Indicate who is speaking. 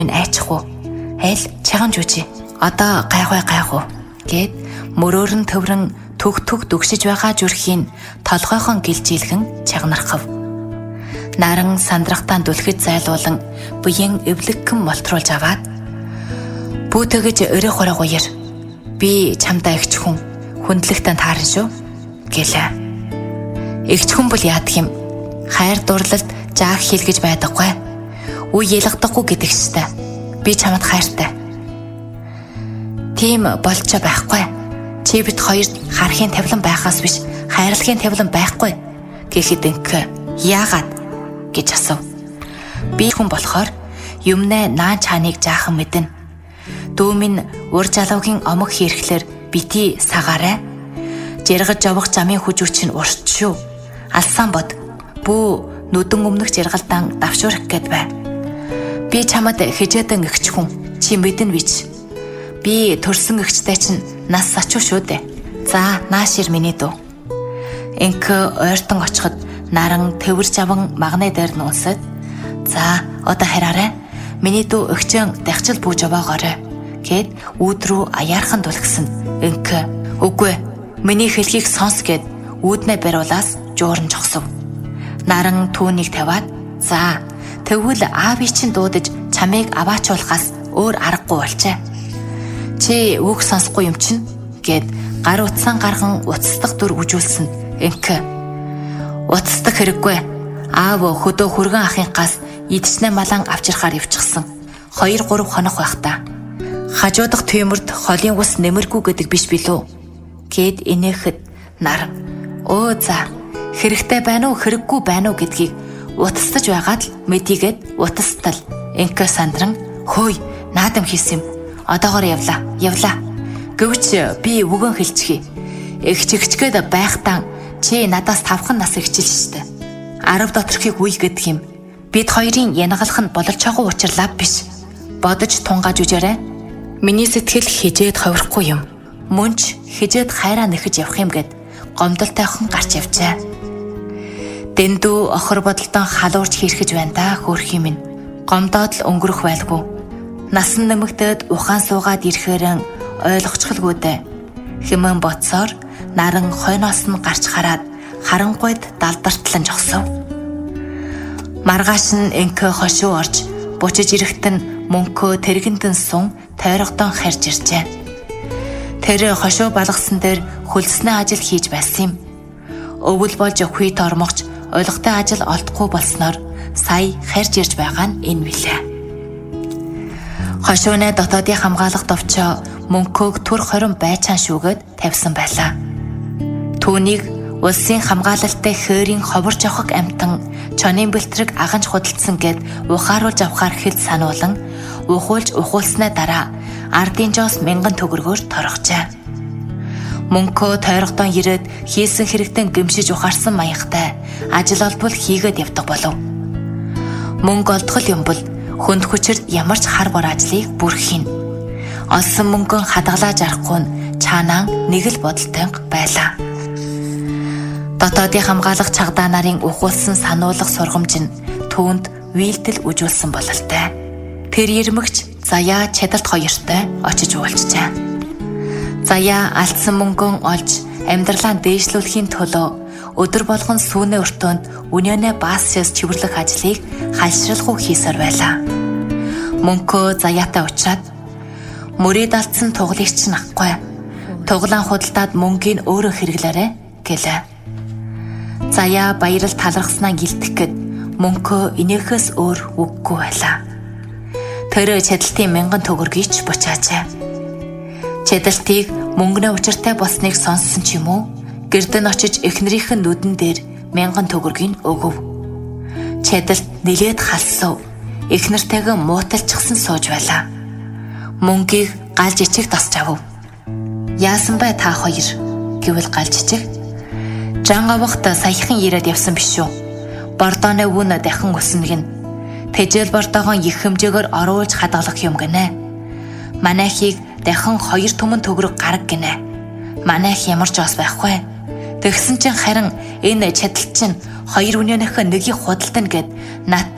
Speaker 1: айчихгүй. Айл чаган жүүжи. Одоо гайхуу гэд мөрөөр нь төврөн түг дүгшиж байгаа зүрхийн толгойхон гэлжилгэн чагнархав. Наран сандрахтаа дүлхэж зайлуулан буян эвлэгхэн молтруулж аваад бүү тэгэж өрөө хорогоёр. Би чамдаа эгч хүн хүндлэгтэн таарна шүү гэлээ. Эгч хүн бол яадаг юм? Хайр дурлалд жааг хийлгэж байдаггүй. Үе ялгадаггүй гэдэг чтэй. Би чамд хайртай. Тийм болж байхгүй. Чи бид хоёрт харахын тавилан байхаас биш хайрлагын тавилан байхгүй гэхэд ингээ яагаад гэж асуув. Би хүн болохоор юмнаа наан чааныг жаахан мэднэ. Дүү минь ур жалуугийн омог хийрхлэр бити сагаарай. Жаргаж явах замын хүжүүч нь урт шүү. Алсан бод. Бүү нүдэн өмнөх жаргалдан давшуурах гэд бай. Би чамд хижээдэн эгч хүн. Чи мэднэ бич. Би төрсөн эгчтэй чинь нас сачуу шүү дээ. За наашир миний дүү. Инкэ ойртон очиход наран тэвэрж аван магнай дээр нуусад. За одоо хараарай. Миний дүү өгчөн дахчил бууж аваагаарай гэд үүд рүү аяархан дулгсан. Инкэ үгүй миний хэлхийг сонс гэд үүднээ бариулаас жуурн жогсов. Наран түүнийг тавиад за тэгвэл аави чинь дуудаж чамыг аваачуулахаас өөр аргагүй болчээ. Чи үг сонсохгүй юм чинь гэд гар утсан гарган уцсдаг дүр үжүүлсэн. Инкэ уцсдаг хэрэггүй. Аав хөдөө хүргэн ахынхаас идчнээ малан авчирхаар явчихсан. 2-3 хоног байх та. Хажуудах түймэрд холын ус нэмэргүй гэдэг биш билүү гэд инээхэд нар. Өө за хэрэгтэй байна уу хэрэггүй байна уу гэдгийг утастаж байгаад л мэдийгээд утастал. Инкэ сандран хөөй наадам хийсэн юм. Одоогоор явлаа. Гэвч би үгэн хэлчихье. Эгчгэд байхтаа чи надаас 5 нас эгчил штэ. 10 доторхийг үе гэдэг юм. Бид хоёрын янгалах нь болж байгаа учирлаа биш. Бодож тунгааж үжээрэй. Миний сэтгэл хижээд ховрохгүй юм. Мөнч хижээд хайраа нэхэж явах юм гэд гомдолтойхон гарч явжээ. Дэндүү охор бодолтон халуурч хийрхэж байна да хөөрх юм. Гомдоод л өнгөрөх байлгүй. Насан нэмэгдээд ухаан суугаад ирэхээрэн ойлгочихлгүй дээ. Хэмээн боцоор наран хойноос нь гарч хараад харангуйд далдартлан жогсов. Маргааш нь инкэ хошуу орж бучиж ирэхтэн мөнхөө тэргэндэн сун тойрогдон харж иржээ. Тэр хошуу балгасан дээр хөлснөө ажил хийж байсан юм. Өвөл болж хүйт ормогч ойлгохтой ажил олдохгүй болсноор сая харж ирж байгаа нь энэ билээ. Хошууны дотоодын хамгаалах товчоо мөнхөөг түр хорин байчаан шүүгээд тавьсан байлаа. Түүнийг улсын хамгаалалттай хөөрийн ховор жохог амтан чонын бэлтрэг аганж худалдсан гэд ухааруулж авахар хэл сануулan ухуулснаа дараа ардын жоос 1000 төгрөгөөр торгожээ. Мөнхөө тойрогдон ирээд хийсэн хэрэгтэн гэмшиж ухаарсан маягтай ажил олбол хийгээд явдаг болов. Мөнгө олдгол юм бол хүнд хүчирд ямар ч хар бор ажлыг бүр хийн. Олсон мөнгөн хадгалаа жарахгүй нь чаанаа нэг л бодолтой байлаа. Дотоодын хамгаалах чагдаа нарын ухуулсан сануулгах сургамж нь түүнд вийлдэл үжүүлсэн бололтой. Тэр ирмэгч Заяа чадалт хоёртой очиж уулзжээ. Заяа алдсан мөнгөн олж амьдралаа дээшлүүлэхийн төлөө өдөр болгон сүүнэ өртөөнд үнэнэ баасчаас чивэрлэх ажлыг хальшралгүй хийсээр байлаа. Мөнхөө Заяатай уулзаад мөрөд алдсан туглыг чинь авахгүй. Туглаан худалдаад мөнгийг өөрөө хэрэглээрэй гэлээ. Заяа баярал талархснаа гэлтэх гэд мөнхөө инээхээс өөр үггүй байлаа. Тэр чадалтын 1000 төгрөгийг ч бочаажээ. Чадалтыг мөнгөнөө учиртай болсныг сонссон ч юм уу? Гэрдэн очиж эхнэрийнх нь нүдэн дээр 1000 төгрөгийг өгөв. Чадалт нилээд халсав. Эхнэртэйгээ мууталчихсан сууж байлаа. Мөнгийг гал жичиг тасч авав. Яасан бай та хоёр гэвэл гал жичиг. Жан авахт саяхан ирээд явсан биш үү? Бордооны үн дахин өснө гин. Тэжээл бордоогоо их хэмжээгээр оруулж хадгалах юм гинэ. Манайхийг дахин 2 түмэн төгрөг гараг гинэ. Манайх ямар ч ос байхгүй. Тэгсэн чинь харин энэ чадалт чинь 2 үнэнийхээ нэгийг худалдана гэд над